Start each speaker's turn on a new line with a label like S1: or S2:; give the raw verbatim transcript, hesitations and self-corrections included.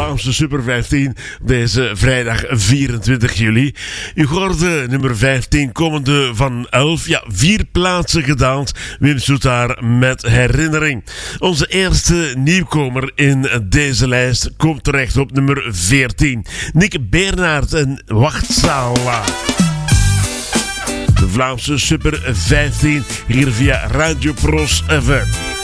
S1: Vlaamse Super vijftien deze vrijdag vierentwintig juli. U hoorde nummer vijftien komende van elf, ja vier plaatsen gedaald. Wim Soetaar met Herinnering. Onze eerste nieuwkomer in deze lijst komt terecht op nummer veertien. Nick Bernhard en Wachtzaal. De Vlaamse Super vijftien hier via Radio Pros F M.